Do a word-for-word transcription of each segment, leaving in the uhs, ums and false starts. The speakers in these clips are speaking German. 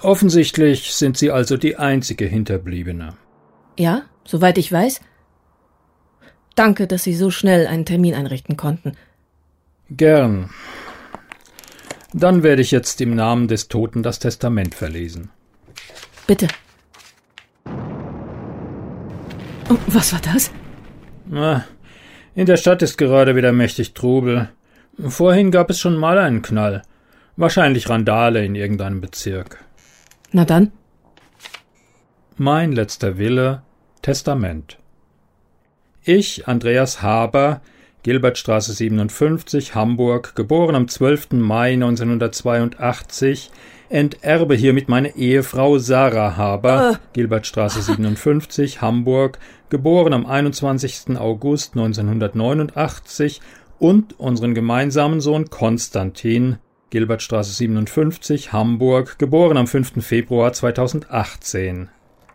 Offensichtlich sind Sie also die einzige Hinterbliebene. Ja, soweit ich weiß. Danke, dass Sie so schnell einen Termin einrichten konnten. Gern. Dann werde ich jetzt im Namen des Toten das Testament verlesen. Bitte. Oh, was war das? Na, in der Stadt ist gerade wieder mächtig Trubel. Vorhin gab es schon mal einen Knall. Wahrscheinlich Randale in irgendeinem Bezirk. Na dann. Mein letzter Wille, Testament. Ich, Andreas Haber, Gilbertstraße siebenundfünfzig, Hamburg, geboren am zwölften Mai neunzehnhundertzweiundachtzig, enterbe hiermit meine Ehefrau Sarah Haber, uh. Gilbertstraße siebenundfünfzig, Hamburg, geboren am einundzwanzigsten August neunzehnhundertneunundachtzig, und unseren gemeinsamen Sohn Konstantin, Gilbertstraße siebenundfünfzig, Hamburg, geboren am fünften Februar zweitausendachtzehn.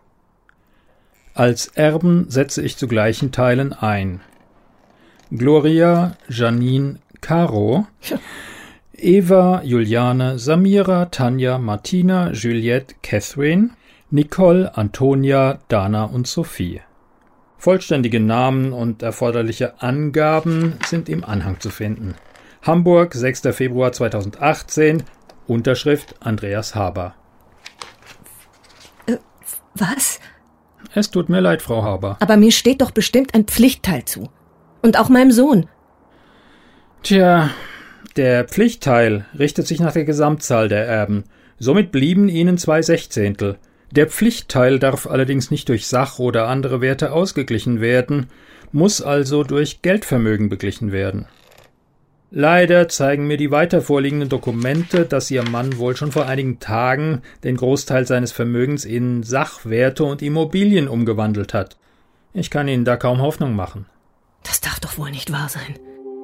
Als Erben setze ich zu gleichen Teilen ein. Gloria, Janine, Caro, Eva, Juliane, Samira, Tanja, Martina, Juliette, Catherine, Nicole, Antonia, Dana und Sophie. Vollständige Namen und erforderliche Angaben sind im Anhang zu finden. Hamburg, sechster Februar zweitausendachtzehn, Unterschrift Andreas Haber. Äh, was? Es tut mir leid, Frau Haber. Aber mir steht doch bestimmt ein Pflichtteil zu. Und auch meinem Sohn. Tja, der Pflichtteil richtet sich nach der Gesamtzahl der Erben. Somit blieben Ihnen zwei Sechzehntel. Der Pflichtteil darf allerdings nicht durch Sach- oder andere Werte ausgeglichen werden, muss also durch Geldvermögen beglichen werden. Leider zeigen mir die weiter vorliegenden Dokumente, dass Ihr Mann wohl schon vor einigen Tagen den Großteil seines Vermögens in Sachwerte und Immobilien umgewandelt hat. Ich kann Ihnen da kaum Hoffnung machen. Das darf doch wohl nicht wahr sein.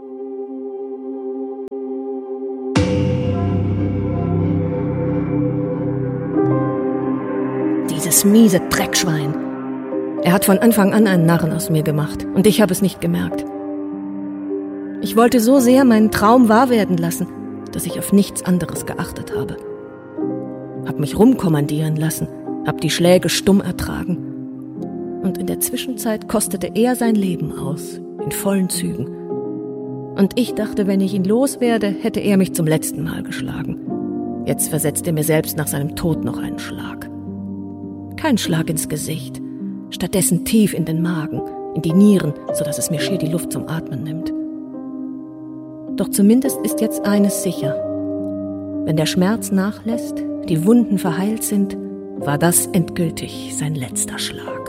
Dieses miese Dreckschwein. Er hat von Anfang an einen Narren aus mir gemacht, und ich habe es nicht gemerkt. Ich wollte so sehr meinen Traum wahr werden lassen, dass ich auf nichts anderes geachtet habe. Hab mich rumkommandieren lassen, hab die Schläge stumm ertragen. Und in der Zwischenzeit kostete er sein Leben aus, in vollen Zügen. Und ich dachte, wenn ich ihn loswerde, hätte er mich zum letzten Mal geschlagen. Jetzt versetzt er mir selbst nach seinem Tod noch einen Schlag. Kein Schlag ins Gesicht, stattdessen tief in den Magen, in die Nieren, sodass es mir schier die Luft zum Atmen nimmt. Doch zumindest ist jetzt eines sicher. Wenn der Schmerz nachlässt, die Wunden verheilt sind, war das endgültig sein letzter Schlag.